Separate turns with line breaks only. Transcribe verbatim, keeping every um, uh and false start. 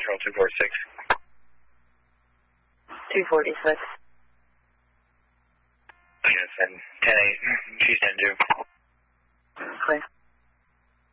Control two forty-six.
two forty-six.
Yes, and ten eight, G stand two.